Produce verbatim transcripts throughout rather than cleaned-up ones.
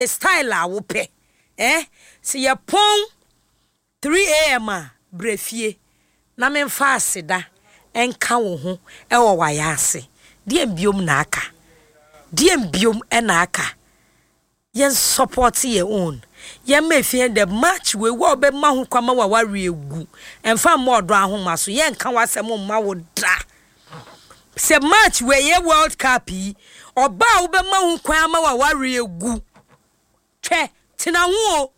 style a wo pe eh se ye pon three a m a brefie na me mfa aseda enka wo ho e wo waya ase die biom na aka die biom e na aka yen support your own yen me fie the match we wo be ma ho kwama wa ware egu emfa mo do ahoma so yen ka wasem ma wo da se match we ye world cup yi oba wo be ma ho kwama wa ware egu twe tina ho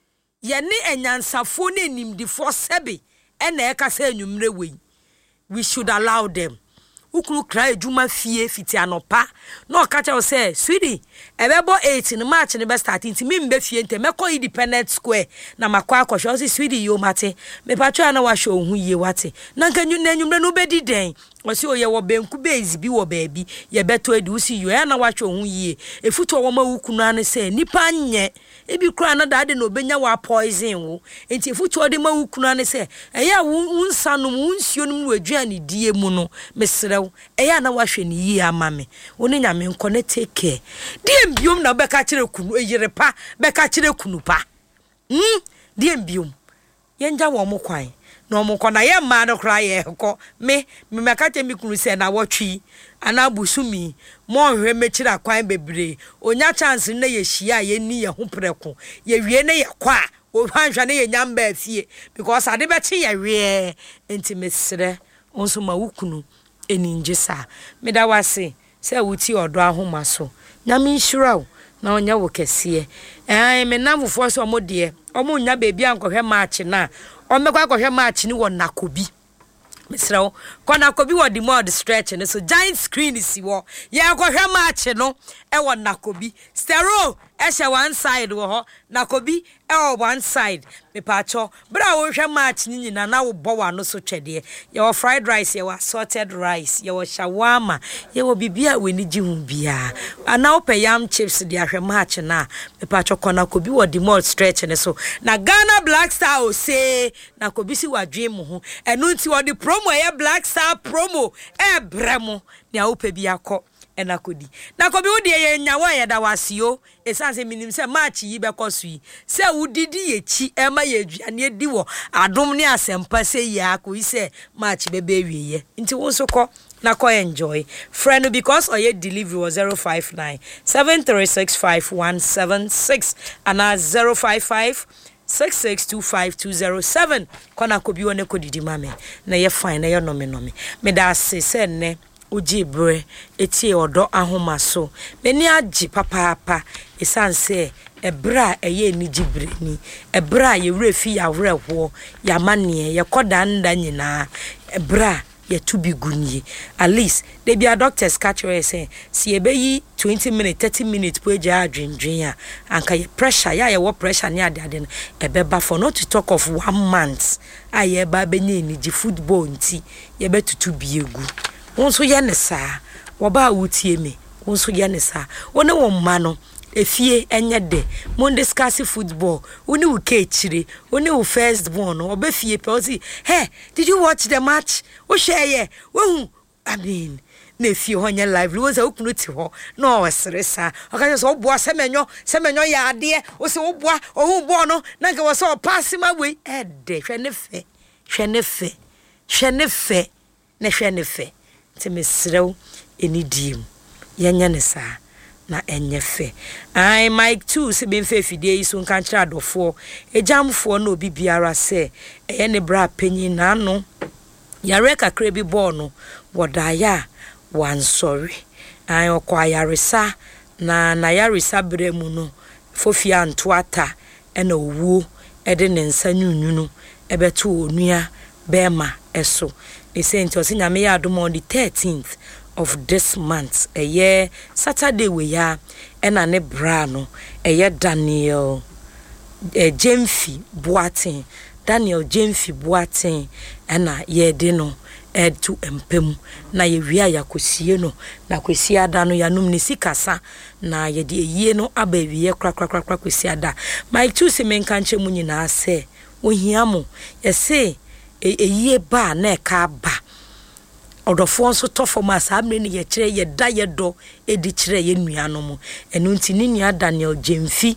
ye ne enyansafo ne nimdifo sebe e na e ka sa enwumre we we should allow them ukuru kra ejuma fie fiti anopa no ka che o say sweetie ebebo eight no match ne be start nti me mbe fie ntem me call Independent Square na makwa akosho say sweetie yo mate me patwa na wa show hu yie wate na nka nyu na nwumre no bedi den o say oye wo benku base bi wo baabi ye beto edi usi yo na wa show hu yie efuto wo ma ukunu ane say nipa nye ebi kura na dade no benya wa poison wo enti efuto de ma ukunu ane say eya wo nsanum wo nsuo no mu aduane die mu no mesre eya na wahwe ni yi ama me woni nyame nko ne take care die biom na beka kire kunu eyire pa beka kire kunu pa hm die biom yenja wo mo kwan na wo mo kọ na ye ma no kra ye ko me me meka te mi kunu se na wotwi ana busumi mo hwe me kira kwan bebre onya chance na ye hia ye ni ye ho preko ye wie na ye kwa o hwanhwa na ye nyamba afie because ade be che ye wie enti mesre onso ma wukunu eninjesa meda wase se wuti odo ahoma so nyame nhyiraw na onya wo kese eh me namfo so omode omo nya bebi ankohwe match na omekwa akohwe match ni wo nakobi misrawo kona kobi wo di mod stretch ne so giant screen si wo ye akohwe match no e wo nakobi stereo e she one side wo ho nakobi e wo one side me pacho bra wo hwe match ni nyina na wo bo wa no so twede ye wo fried rice ye wo salted rice ye wo shawarma ye wo bibia we ni ji hu bia ana wo payam chips di ahwe match na me pacho kona kobi wo di mod stretch ne so na Ghana Black Star o say nakobi si wadwe mu ho enu nti wo di promo ye Black Star promo e bremo ne wo pe bia ko enakodi nakobi wo de ye nyawo ye da wasio esanse minim se match yi be kosui se wudidi ye chi e ma ye aduane edi wo adom ne asempa se ya ko ise match be be wiye nti wo so ko na ko enjoy friend because oye delivery was zero five nine seven three six five one seven six and zero five five six six two five two zero seven kona kobi wona kodidi mame na ye fine na ye no me no me me da se se ne ojibre etie odo ahoma so meni agi papa papa esanse ebra eye ni gibre ni ebra ye refi ya werehwo ya mane ye koda nda nyina ebra ye to be gunye at least they be a doctors catch we say si ebeyi twenty minutes thirty minutes po eja adwendwen a anka ye pressure ya ye wo pressure ne ade ade ebeba for not to talk of one month aye ba benye ni gi football nti ye betutu biegu wonso ye ne saa wo ba wutie me wonso ye ne saa woni wo mma no efie enye de mon discuss football woni wo kechire woni wo first born oba fie pe o si hey did you watch the match wo share ye wo I mean na fie ho nya live wo za okunu ti ho na o seresa o ka so boa semenyo semenyo ya ade wo se wo boa o hu bo no na nka wo so pass ma we e de hwe ne fe hwe ne fe hwe ne fe na hwe ne fe ti mesrew enidim yenya ne saa na enyefe ai Mike two se ben fe fidie so nka kira adofo ejamfo na obi biara se eye ne bra panyin na no yare kakra bi ball no wodaya wan sorry ai okwa yaresa na na yaresa bremu no fofia ntoata ena owuo ede ne nsa nyunyunu ebeto onua bema eso esenti osinya me ya adom on the thirteenth of this month a year Saturday we ya ena ne bra no eye Daniel eh, Jemfi Boatin Daniel Jemfi Boatin ena ye de no ed to empem na ye wia yakosie no na kwesi ada no yanum ne sikasa na ye de yie no aba wie kra kra kra kwesi ada Mike two se menka nche mu nyina se ohia mo ye se eyie ba na ka ba odofo nso tofo ma sa amre ne ye kire ye da ye do edi kire ye nuanom enu nti ni nua Daniel Jemfi